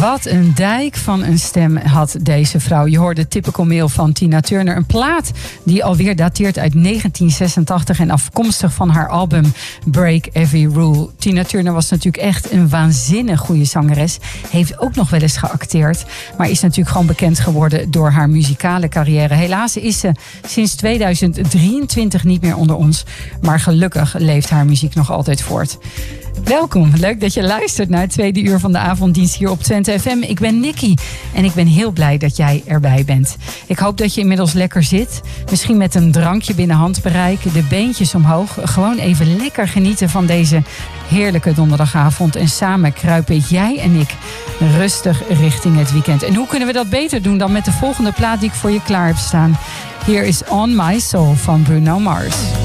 Wat een dijk van een stem had deze vrouw. Je hoorde Typical Male van Tina Turner. Een plaat die alweer dateert uit 1986 en afkomstig van haar album Break Every Rule. Tina Turner was natuurlijk echt een waanzinnig goede zangeres. Heeft ook nog wel eens geacteerd. Maar is natuurlijk gewoon bekend geworden door haar muzikale carrière. Helaas is ze sinds 2023 niet meer onder ons. Maar gelukkig leeft haar muziek nog altijd voort. Welkom, leuk dat je luistert naar het tweede uur van de avonddienst hier op Twente FM. Ik ben Nikki en ik ben heel blij dat jij erbij bent. Ik hoop dat je inmiddels lekker zit. Misschien met een drankje binnen handbereik, de beentjes omhoog. Gewoon even lekker genieten van deze heerlijke donderdagavond. En samen kruipen jij en ik rustig richting het weekend. En hoe kunnen we dat beter doen dan met de volgende plaat die ik voor je klaar heb staan? Hier is On My Soul van Bruno Mars.